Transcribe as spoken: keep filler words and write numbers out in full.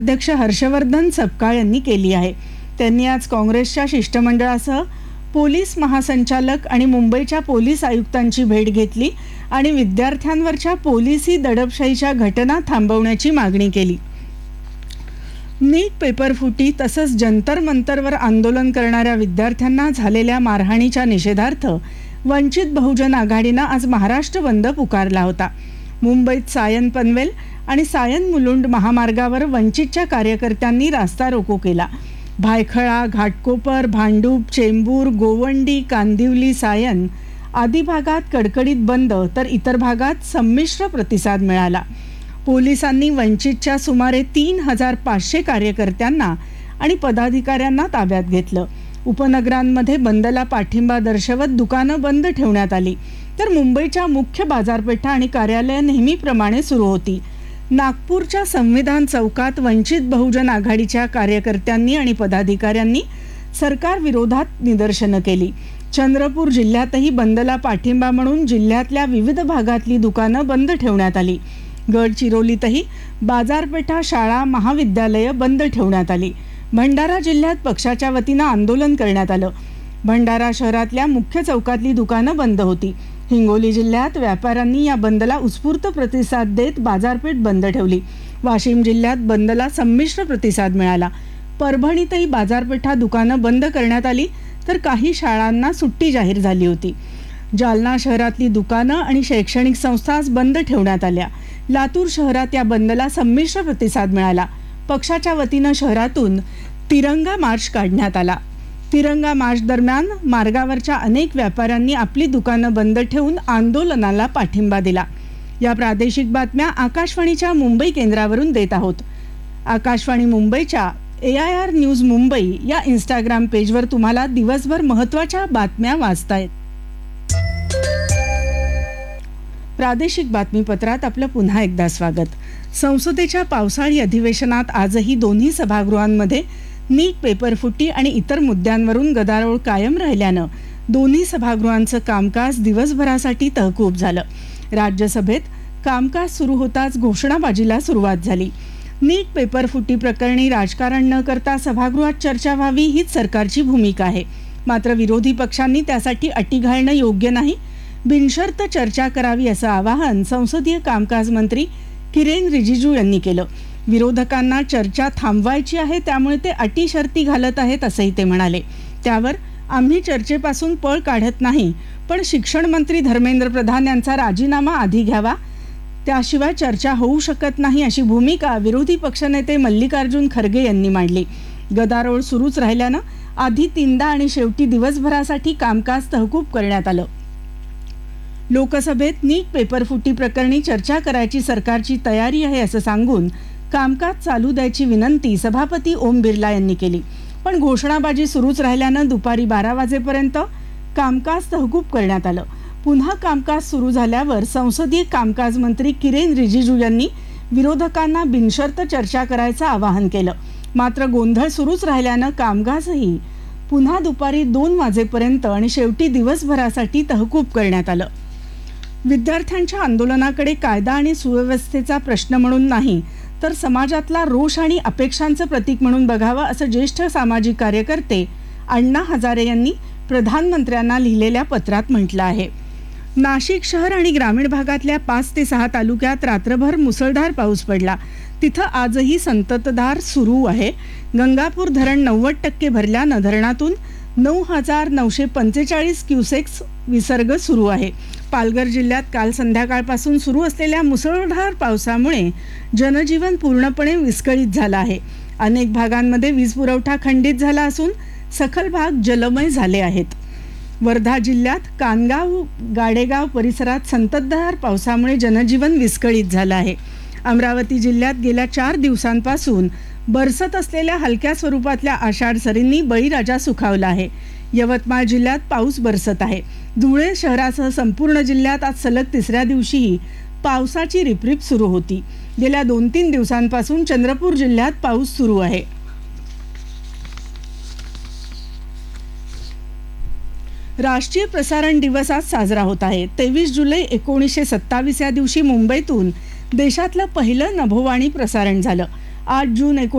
अध्यक्ष हर्षवर्धन सपकाळ यांनी केली आहे। त्यांनी आज काँग्रेसच्या शिष्टमंडळासह पोलीस महासंचालक आणि मुंबईच्या पोलीस आयुक्तांची भेट घेतली आणि विद्यार्थ्यांवरच्या पोलिसी दडपशाहीच्या घटना थांबवण्याची मागणी केली। नीट पेपर फुटी तसंच जंतर मंतरवर आंदोलन करणाऱ्या विद्यार्थ्यांना झालेल्या मारहाणीच्या निषेधार्थ वंचित बहुजन आघाडीने आज महाराष्ट्र बंद पुकारला होता। मुंबईत सायन पनवेल आणि सायन मुलुंड महामार्गावर वंचितच्या कार्यकर्त्यांनी रास्ता रोको केला। भायखळा, घाटकोपर, भांडूप, चेंबूर, गोवंडी, कांदिवली, सायन आदी भागात कडकडीत बंद तर इतर भागात संमिश्र प्रतिसाद मिळाला। पोलिसांनी वंचितच्या सुमारे तीन हजार पाचशे कार्यकर्त्यांना आणि पदाधिकाऱ्यांना ताब्यात घेतलं। उपनगरांमध्ये बंदला पाठिंबा दर्शवत दुकानं बंद ठेवण्यात आली, तर मुंबईच्या मुख्य बाजारपेठा आणि कार्यालये नेहमीप्रमाणे सुरू होती। नागपूरच्या संविधान चौकात वंचित बहुजन आघाडीच्या कार्यकर्त्यांनी आणि पदाधिकाऱ्यांनी सरकार विरोधात निदर्शनं केली। चंद्रपूर जिल्ह्यातही बंदला पाठिंबा म्हणून जिल्ह्यातल्या विविध भागातली दुकानं बंद ठेवण्यात आली। गडचिरोलीतही बाजारपेठा, शाळा, महाविद्यालये बंद ठेवण्यात आली। भंडारा जिल्ह्यात पक्षाच्या वतीनं आंदोलन करण्यात आलं। भंडारा शहरातल्या मुख्य चौकातली दुकानं बंद होती। हिंगोली जिल्ह्यात व्यापाऱ्यांनी या बंदला उत्स्फूर्त प्रतिसाद देत बाजारपेठ बंद ठेवली। वाशिम जिल्ह्यात बंदला संमिश्र प्रतिसाद मिळाला। परभणीतही बाजारपेठा, दुकानं बंद करण्यात आली, तर काही शाळांना सुट्टी जाहीर झाली होती। जालना शहरातली दुकानं आणि शैक्षणिक संस्था बंद ठेवण्यात आल्या। लातूर शहरात या बंदला संमिश्र प्रतिसाद मिळाला। पक्षाच्या वतीनं शहरातून तिरंगा मार्च काढण्यात आला। तिरंगा मार्च दरम्यान मार्गावरच्या अनेक व्यापाऱ्यांनी आपली दुकानं बंद ठेवून आंदोलनाला पाठिंबा दिला। या प्रादेशिक बातम्या आकाशवाणीच्या मुंबई केंद्रावरून देत आहोत। आकाशवाणी मुंबईच्या ए आय आर न्यूज मुंबई या इंस्टाग्राम पेजवर तुम्हाला दिवसभर महत्त्वाच्या बातम्या वाचता येत। प्रादेशिक बातमीपत्रात आपलं पुन्हा एकदा स्वागत। संसदेच्या पावसाळी अधिवेशनात आजही दोन्ही सभागृहांमध्ये नीट पेपर फुटी आणि इतर मुद्द्यांवरून गदारोळ कायम राहिल्यानं दोन्ही सभागृहांचं कामकाज दिवसभरासाठी तहकूब झालं। राज्यसभेत कामकाज सुरू होताच घोषणाबाजीला सुरुवात झाली। नीट पेपर फुटी प्रकरणी राजकारण न करता सभागृहात चर्चा व्हावी हीच सरकारची भूमिका आहे। मात्र विरोधी पक्षांनी त्यासाठी अटी घालणं योग्य नाही, बिनशर्त चर्चा करावी असं आवाहन संसदीय कामकाज मंत्री किरेन रिजिजू यांनी केलं। विरोधकांना चर्चा थांबवायची आहे, त्यामुळे ते अटी शर्ती घालत आहेत असंही ते म्हणाले। त्यावर आम्ही चर्चेपासून पळ काढत नाही, पण शिक्षण मंत्री धर्मेंद्र प्रधान यांचा राजीनामा आधी घ्यावा, त्याशिवाय चर्चा होऊ शकत नाही अशी भूमिका विरोधी पक्षनेते मल्लिकार्जुन खरगे यांनी मांडली। गदारोळ सुरूच राहिल्यानं आधी तीनदा आणि शेवटी दिवसभरासाठी कामकाज तहकूब करण्यात आलं। लोकसभेत नीट पेपर फुटी प्रकरणी चर्चा करायची सरकारची तयारी आहे असं सांगून कामकाज चालू द्यायची विनंती सभापती ओम बिर्ला यांनी केली, पण घोषणाबाजी सुरूच राहिल्यानं दुपारी बारा वाजेपर्यंत कामकाज तहकूब करण्यात आलं। पुन्हा कामकाज सुरू झाल्यावर संसदीय कामकाज मंत्री किरेन रिजिजू यांनी विरोधकांना बिनशर्त चर्चा करायचं आवाहन केलं। मात्र गोंधळ सुरूच राहिल्यानं कामकाजही पुन्हा दुपारी दोन वाजेपर्यंत आणि शेवटी दिवसभरासाठी तहकूब करण्यात आलं। विद्यार्थ्यांच्या आंदोलनाकडे कायदा आणि सुव्यवस्थेचा प्रश्न म्हणून नाही, तर समाजातला रोष आणि अपेक्षांचं प्रतीक म्हणून बघावं असं ज्येष्ठ सामाजिक कार्यकर्ते अण्णा हजारे यांनी प्रधानमंत्र्यांना लिहिलेल्या पत्रात म्हटलं आहे। नाशिक शहर आणि ग्रामीण भागातल्या पाच ते सहा तालुक्यात रात्रभर मुसळधार पाऊस पडला। तिथं आजही संततधार सुरू आहे। गंगापूर धरण नव्वद टक्के भरल्यानं धरणातून नऊ हजार नऊशे पंचेचाळीस क्युसेक्स विसर्ग सुरू आहे। पालघर जिल्ह्यात काल संध्याकाळपासून सुरू असलेल्या मुसळधार पावसामुळे जनजीवन पूर्णपणे विस्कळीत झालं आहे। अनेक भागांमध्ये वीज पुरवठा खंडित झाला असून सखल भाग जलमय झाले आहेत। वर्धा जिल्ह्यात कानगाव, गाडेगाव परिसरात संततधार पावसामुळे जनजीवन विस्कळीत झालं आहे। अमरावती जिल्ह्यात गेल्या चार दिवसांपासून बरसत असलेल्या हलक्या स्वरूपातल्या आषाढ सरींनी बळीराजा सुखावला आहे। यवतमाळ जिल्ह्यात पाऊस बरसत आहे। धुळे शहरासह संपूर्ण जिल्ह्यात आज सलग तिसऱ्या दिवशीही पावसाची रिपरिप सुरू होती। गेल्या दोन तीन दिवसांपासून चंद्रपूर जिल्ह्यात पाऊस सुरू आहे। राष्ट्रीय प्रसारण दिवस आज साजरा होत आहे। तेवीस जुलै एकोणीसशे सत्तावीस या दिवशी मुंबईतून देशातलं पहिलं नभोवाणी प्रसारण झालं। आठ जून